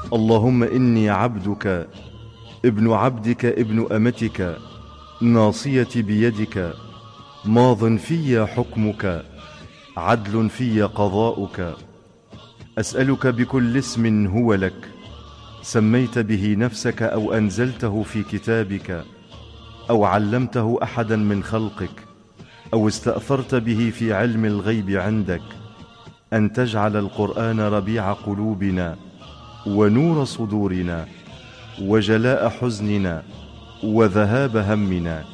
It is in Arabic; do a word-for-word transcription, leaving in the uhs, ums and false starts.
اللهم إني عبدك ابن عبدك ابن أمتك، ناصيتي بيدك، ماض في حكمك، عدل في قضاؤك. أسألك بكل اسم هو لك، سميت به نفسك أو أنزلته في كتابك أو علمته أحدا من خلقك أو استأثرت به في علم الغيب عندك، أن تجعل القرآن ربيع قلوبنا ونور صدورنا وجلاء حزننا وذهاب همنا.